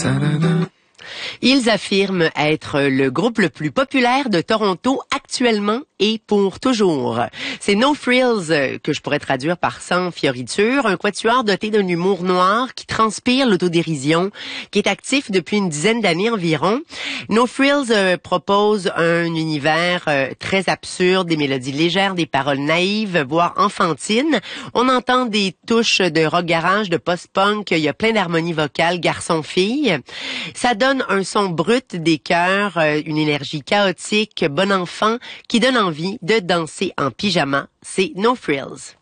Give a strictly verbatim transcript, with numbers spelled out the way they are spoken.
Ils affirment être le groupe le plus populaire de Toronto actuellement et pour toujours. C'est No Frills, que je pourrais traduire par sans fioriture, un quatuor doté d'un humour noir qui transpire l'autodérision, qui est actif depuis une dizaine d'années environ. No Frills euh, propose un univers euh, très absurde, des mélodies légères, des paroles naïves, voire enfantines. On entend des touches de rock garage, de post-punk, il y a plein d'harmonies vocales garçon-fille. Ça donne un son brut des chœurs, euh, une énergie chaotique, bon enfant, qui donne envie de danser en pyjama. C'est No Frills.